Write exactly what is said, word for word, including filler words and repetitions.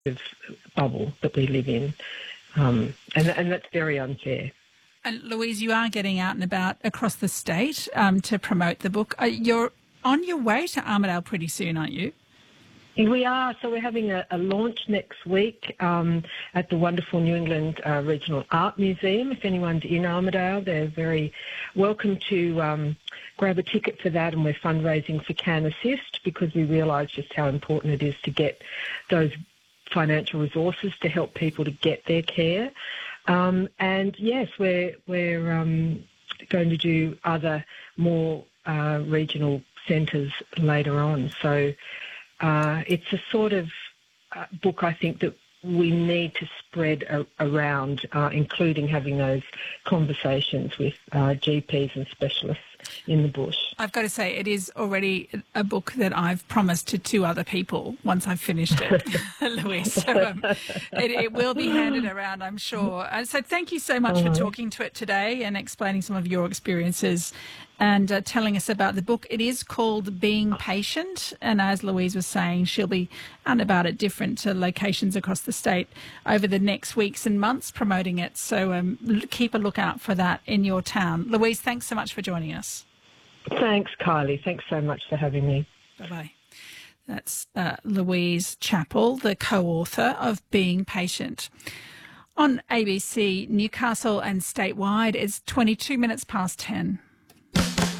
bubble that we live in, um, and, and that's very unfair. And Louise, you are getting out and about across the state um, to promote the book. Uh, you're on your way to Armidale pretty soon, aren't you? We are. So we're having a, a launch next week um, at the wonderful New England uh, Regional Art Museum. If anyone's in Armidale, they're very welcome to um, grab a ticket for that. And we're fundraising for Can Assist because we realise just how important it is to get those financial resources to help people to get their care. Um, and yes, we're we're um, going to do other more uh, regional centres later on. So uh, it's a sort of uh, book I think that we need to spread a- around, uh, including having those conversations with uh, G Ps and specialists in the bush. I've got to say, it is already a book that I've promised to two other people once I've finished it, Louise. So um, it, it will be handed around, I'm sure. Uh, so thank you so much for talking to it today and explaining some of your experiences and uh, telling us about the book. It is called Being Patient, and as Louise was saying, she'll be out and about at different uh, locations across the state over the next weeks and months promoting it. So um, keep a lookout for that in your town. Louise, thanks so much for joining us. Thanks, Kylie. Thanks so much for having me. Bye-bye. That's uh, Louise Chappell, the co-author of Being Patient. On A B C Newcastle and statewide, it's twenty-two minutes past ten.